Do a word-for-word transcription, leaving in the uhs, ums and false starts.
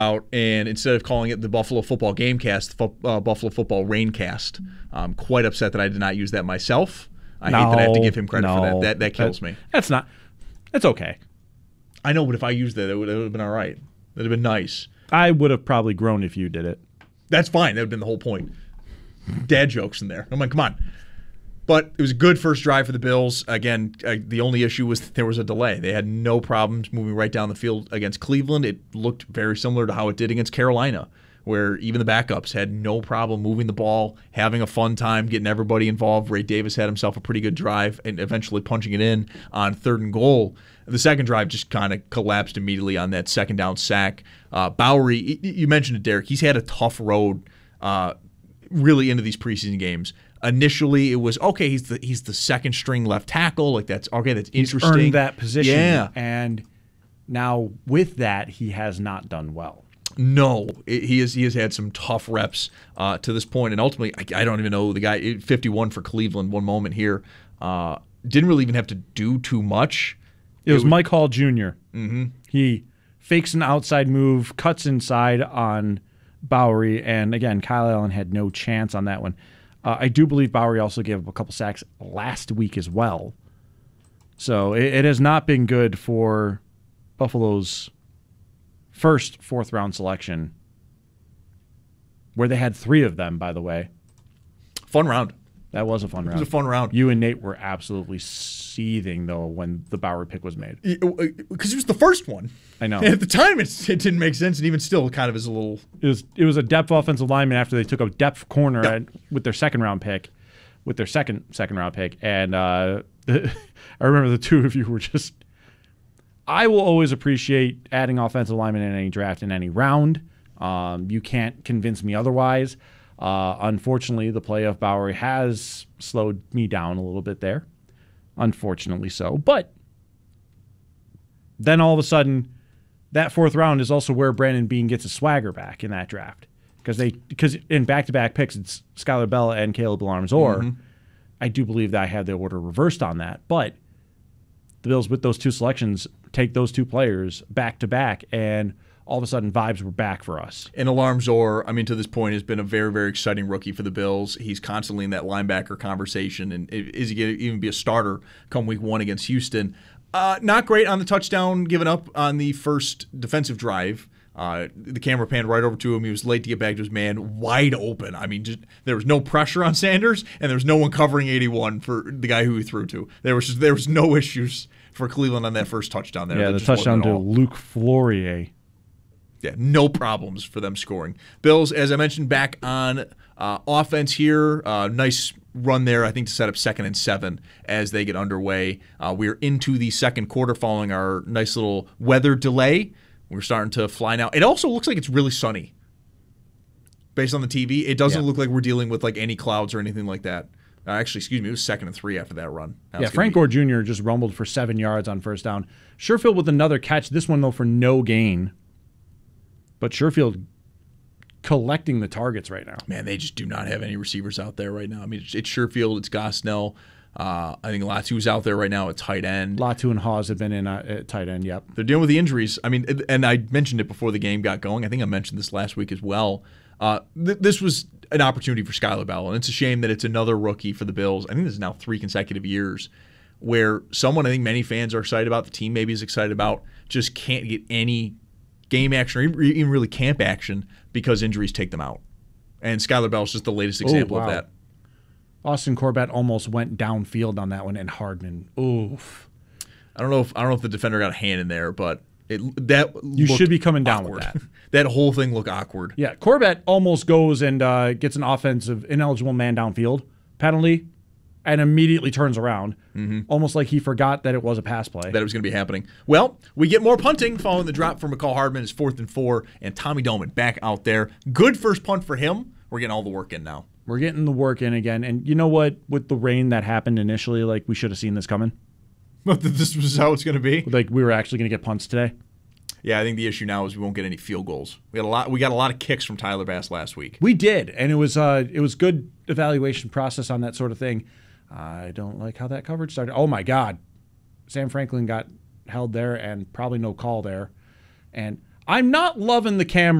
out, and instead of calling it the Buffalo Football Gamecast, the uh, Buffalo Football Raincast. I'm quite upset that I did not use that myself. I no, hate that I have to give him credit no, for that. That that kills that, me. That's not. It's okay. I know, but if I used that, it would, it would have been all right. It would have been nice. I would have probably groaned if you did it. That's fine. That would have been the whole point. Dad jokes in there. I'm like, come on. But it was a good first drive for the Bills. Again, uh, the only issue was there was a delay. They had no problems moving right down the field against Cleveland. It looked very similar to how it did against Carolina, where even the backups had no problem moving the ball, having a fun time, getting everybody involved. Ray Davis had himself a pretty good drive and eventually punching it in on third and goal. The second drive just kind of collapsed immediately on that second down sack. Uh, Bowery, you mentioned it, Derek. He's had a tough road uh, really into these preseason games. Initially, it was okay. He's the he's the second string left tackle. Like that's okay. That's he's interesting. Earned that position. Yeah, and now with that, he has not done well. No, it, he has he has had some tough reps uh, to this point, and ultimately, I, I don't even know the guy. fifty-one for Cleveland. One moment here, uh, didn't really even have to do too much. It, it was, was Mike Hall Junior Mm-hmm. He fakes an outside move, cuts inside on Bowery, and again, Kyle Allen had no chance on that one. Uh, I do believe Bowery also gave up a couple sacks last week as well. So it, it has not been good for Buffalo's first fourth-round selection, where they had three of them, by the way. Fun round. That was a fun round. It was a fun round. You and Nate were absolutely seething, though, when the Bowery pick was made. Because it was the first one. I know. And at the time, it, it didn't make sense, and even still, it kind of is a little... It was it was a depth offensive lineman after they took a depth corner Yep. at, with their second-round pick, with their second second-round pick. And uh, I remember the two of you were just... I will always appreciate adding offensive linemen in any draft in any round. Um, you can't convince me otherwise. Uh, unfortunately, the play of Bowery has slowed me down a little bit there. Unfortunately so. But then all of a sudden, that fourth round is also where Brandon Beane gets his swagger back in that draft. Because they because in back-to-back picks, it's Skylar Bell and Caleb Alarms-Orr. Mm-hmm. I do believe that I have the order reversed on that. But the Bills, with those two selections, take those two players back-to-back, and all of a sudden, vibes were back for us. And Alarms-Orr, I mean, to this point, has been a very, very exciting rookie for the Bills. He's constantly in that linebacker conversation. And is he going to even be a starter come week one against Houston? Uh, not great on the touchdown given up on the first defensive drive. Uh, the camera panned right over to him. He was late to get back to his man, wide open. I mean, just, there was no pressure on Sanders, and there was no one covering eighty-one for the guy who he threw to. There was just, there was no issues for Cleveland on that first touchdown there. Yeah, there the touchdown to Luke Flourier. Yeah, no problems for them scoring. Bills, as I mentioned, back on uh, offense here. Uh, nice run there, I think, to set up second and seven as they get underway. Uh, we're into the second quarter following our nice little weather delay. We're starting to fly now. It also looks like it's really sunny. Based on the T V, it doesn't yeah. look like we're dealing with like any clouds or anything like that. Uh, actually, excuse me, it was second and three after that run. That yeah, Frank be... Gore Junior just rumbled for seven yards on first down. Sherfield with another catch. This one, though, for no gain. But Sherfield collecting the targets right now. Man, they just do not have any receivers out there right now. I mean, it's, it's Sherfield, it's Gosnell. Uh, I think Latu's out there right now at tight end. Latu and Hawes have been in uh, at tight end, yep. They're dealing with the injuries. I mean, and I mentioned it before the game got going. I think I mentioned this last week as well. Uh, th- this was an opportunity for Skylar Bell, and it's a shame that it's another rookie for the Bills. I think this is now three consecutive years where someone I think many fans are excited about, the team maybe is excited about, just can't get any game action or even really camp action because injuries take them out. And Skylar Bell is just the latest example oh, wow. of that. Austin Corbett almost went downfield on that one, and Hardman, oof. I don't know if I don't know if the defender got a hand in there, but it that you should be coming down awkward. with that. That whole thing looked awkward. Yeah, Corbett almost goes and uh, gets an offensive ineligible man downfield penalty, and immediately turns around, mm-hmm. almost like he forgot that it was a pass play. That it was going to be happening. Well, we get more punting following the drop from McCall Hardman. It's fourth and four, and Tommy Dolman back out there. Good first punt for him. We're getting all the work in now. We're getting the work in again. And you know what? With the rain that happened initially, like we should have seen this coming. But this was how it's going to be? Like we were actually going to get punts today? Yeah, I think the issue now is we won't get any field goals. We got a lot. We got a lot of kicks from Tyler Bass last week. We did, and it was uh, it was good evaluation process on that sort of thing. I don't like how that coverage started. Oh my God, Sam Franklin got held there, and probably no call there. And I'm not loving the Cam